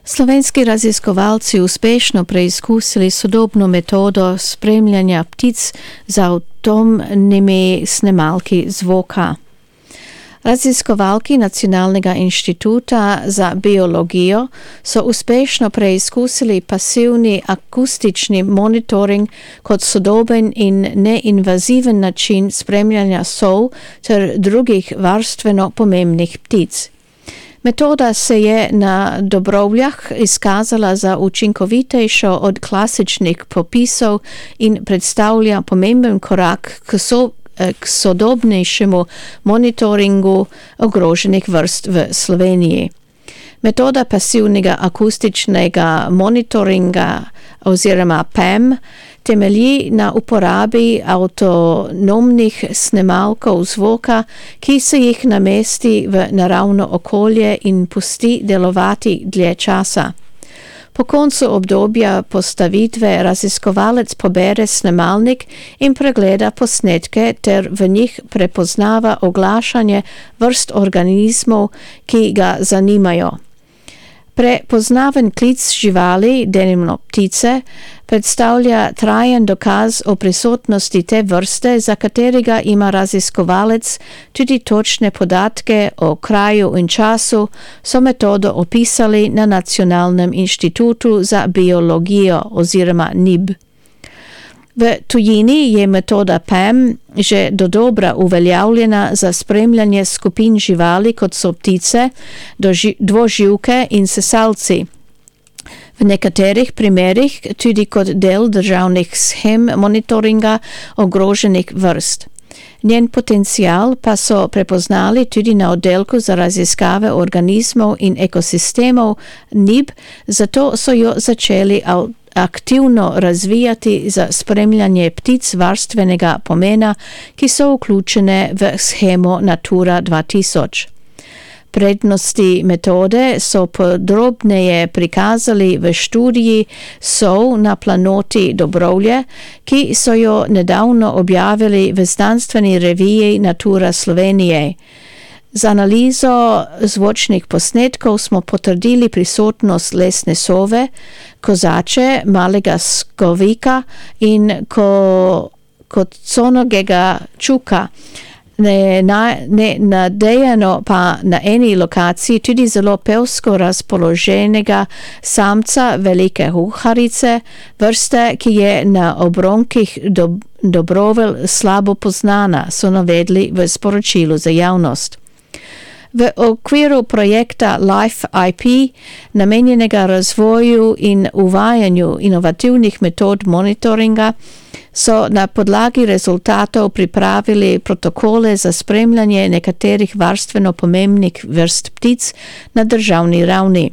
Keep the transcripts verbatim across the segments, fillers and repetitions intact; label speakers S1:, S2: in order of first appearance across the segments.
S1: Slovenski raziskovalci uspešno preizkusili sodobno metodo spremljanja ptic z avtonomnimi snemalki zvoka. Raziskovalki Nacionalnega inštituta za biologijo so uspešno preizkusili pasivni akustični monitoring kot sodoben in neinvaziven način spremljanja sov ter drugih varstveno pomembnih ptic. Metoda se je na Dobrovljah izkazala za učinkovitejšo od klasičnih popisov in predstavlja pomemben korak k, so, k sodobnejšemu monitoringu ogroženih vrst v Sloveniji. Metoda pasivnega akustičnega monitoringa oziroma P A M temelji na uporabi avtonomnih snemalkov zvoka, ki se jih namesti v naravno okolje in pusti delovati dlje časa. Po koncu obdobja postavitve raziskovalec pobere snemalnik in pregleda posnetke ter v njih prepoznava oglašanje vrst organizmov, ki ga zanimajo. Prepoznaven klic živali, denimo ptice, predstavlja trajen dokaz o prisotnosti te vrste, za katerega ima raziskovalec tudi točne podatke o kraju in času, so metodo opisali na Nacionalnem inštitutu za biologijo oziroma N I B. V tujini je metoda P A M že dodobra uveljavljena za spremljanje skupin živali, kot so ptice, dvoživke in sesalci. V nekaterih primerih tudi kot del državnih shem monitoringa ogroženih vrst. Njen potencial pa so prepoznali tudi na oddelku za raziskave organizmov in ekosistemov N I B, zato so jo začeli aktivno razvijati za spremljanje ptic varstvenega pomena, ki so vključene v shemo Natura dva tisoč. Prednosti metode so podrobneje prikazali v študiji sov na planoti Dobrovlje, ki so jo nedavno objavili v znanstveni reviji Natura Slovenije. Z analizo zvočnih posnetkov smo potrdili prisotnost lesne sove, kozače, malega skovika in ko, koconogega čuka. Ne, na, ne nadejano pa na eni lokaciji tudi zelo pevsko razpoloženega samca velike huharice, vrste, ki je na obronkih do, Dobrovelj slabo poznana, so navedli v sporočilu za javnost. V okviru projekta Life I P, namenjenega razvoju in uvajanju inovativnih metod monitoringa, so na podlagi rezultatov pripravili protokole za spremljanje nekaterih varstveno pomembnih vrst ptic na državni ravni.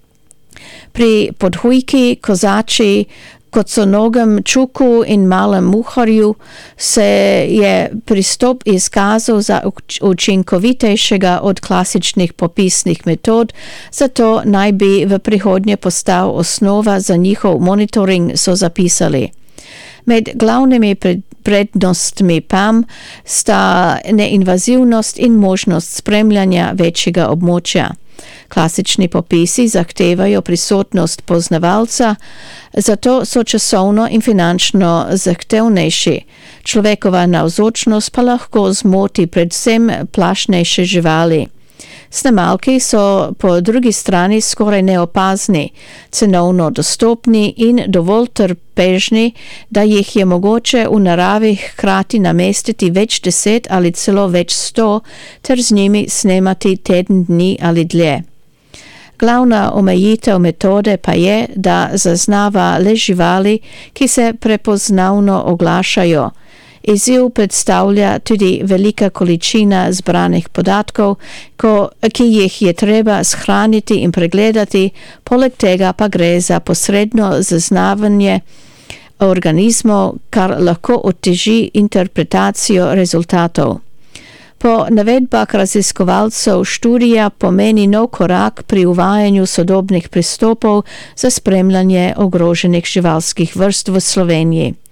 S1: Pri podhujki, kozači, koconogem čuku in malem muharju se je pristop izkazal za učinkovitejšega od klasičnih popisnih metod, zato naj bi v prihodnje postal osnova za njihov monitoring, so zapisali. Med glavnimi prednostmi P A M sta neinvazivnost in možnost spremljanja večjega območja. Klasični popisi zahtevajo prisotnost poznavalca, zato so časovno in finančno zahtevnejši. Človekova navzočnost pa lahko zmoti predvsem plašnejše živali. Snemalki so po drugi strani skoraj neopazni, cenovno dostopni in dovolj trpežni, da jih je mogoče v naravi hkrati namestiti več deset ali celo več sto, ter z njimi snemati teden dni ali dlje. Glavna omejitev metode pa je, da zaznava le živali, ki se prepoznavno oglašajo. Izziv predstavlja tudi velika količina zbranih podatkov, ko, ki jih je treba shraniti in pregledati, poleg tega pa gre za posredno zaznavanje organizmov, kar lahko oteži interpretacijo rezultatov. Po navedbah raziskovalcev študija pomeni nov korak pri uvajanju sodobnih pristopov za spremljanje ogroženih živalskih vrst v Sloveniji.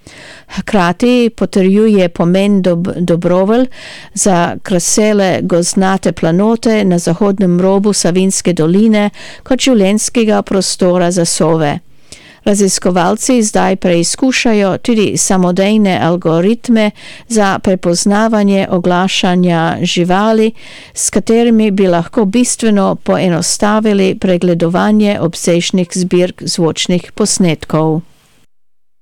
S1: Hkrati potrjuje pomen dob Dobrovelj za krasele gozdnate planote na zahodnem robu Savinjske doline kot življenjskega prostora za sove. Raziskovalci zdaj preizkušajo tudi samodejne algoritme za prepoznavanje oglašanja živali, s katerimi bi lahko bistveno poenostavili pregledovanje obsežnih zbirk zvočnih posnetkov.